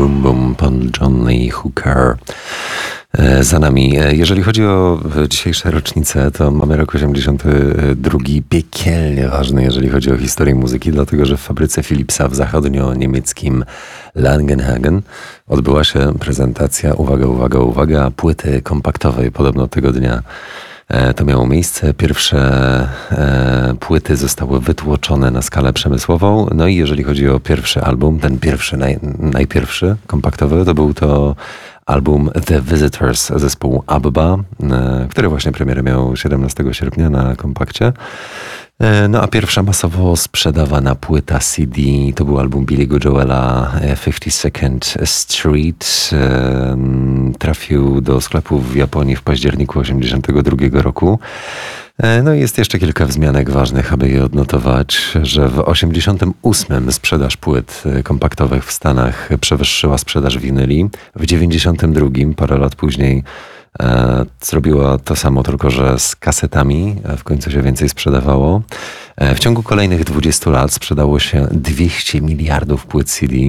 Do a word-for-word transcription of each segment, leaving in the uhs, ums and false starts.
Boom Boom, pan John Lee Hooker za nami. Jeżeli chodzi o dzisiejsze rocznice, to mamy rok osiemdziesiąty drugi, piekielnie ważny, jeżeli chodzi o historię muzyki, dlatego że w fabryce Philipsa w zachodnio-niemieckim Langenhagen odbyła się prezentacja, uwaga, uwaga, uwaga, płyty kompaktowej. Podobno tego dnia to miało miejsce. Pierwsze e, płyty zostały wytłoczone na skalę przemysłową. No i jeżeli chodzi o pierwszy album, ten pierwszy, naj, najpierwszy kompaktowy, to był to album The Visitors zespołu ABBA, e, który właśnie premierę miał siedemnastego sierpnia na kompakcie. E, no a pierwsza masowo sprzedawana płyta C D to był album Billy'ego Joela fifty-second Street. E, trafił do sklepów w Japonii w październiku osiemdziesiątego drugiego roku. No i jest jeszcze kilka wzmianek ważnych, aby je odnotować, że w osiemdziesiątym ósmym sprzedaż płyt kompaktowych w Stanach przewyższyła sprzedaż winyli. W dziewięćdziesiątym drugim, parę lat później, e, zrobiła to samo, tylko że z kasetami. W końcu się więcej sprzedawało. E, w ciągu kolejnych dwudziestu lat sprzedało się dwieście miliardów płyt C D.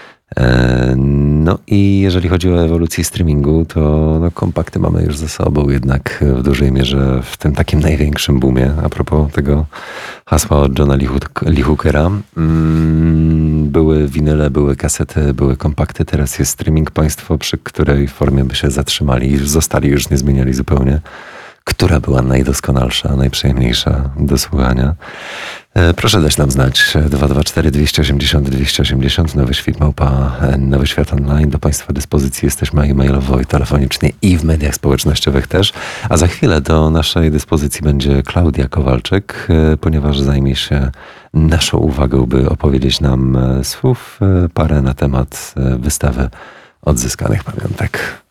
No i jeżeli chodzi o ewolucję streamingu, to no, kompakty mamy już ze sobą, jednak w dużej mierze w tym takim największym boomie, a propos tego hasła od Johna Lee Hookera. Były winyle, były kasety, były kompakty, teraz jest streaming. Państwo, przy której formie by się zatrzymali, zostali, już nie zmieniali zupełnie. Która była najdoskonalsza, najprzyjemniejsza do słuchania? Proszę dać nam znać. dwa dwa cztery, dwieście osiemdziesiąt, dwieście osiemdziesiąt, Nowy Świt Małpa, Nowy Świat Online. Do Państwa dyspozycji jesteśmy e-mailowo i telefonicznie i w mediach społecznościowych też. A za chwilę do naszej dyspozycji będzie Klaudia Kowalczyk, ponieważ zajmie się naszą uwagą, by opowiedzieć nam słów parę na temat wystawy odzyskanych pamiątek.